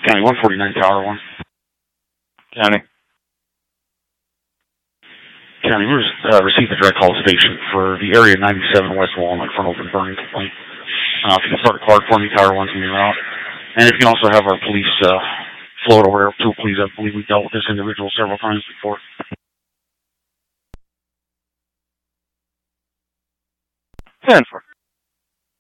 County 149, Tower 1. County. County, we received a direct call station for the area 97 West Walnut front open burning complaint. If you can start a card for me, Tower 1's going to be around. And if you can also have our police float aware of too, please. I believe we've dealt with this individual several times before. 10-4.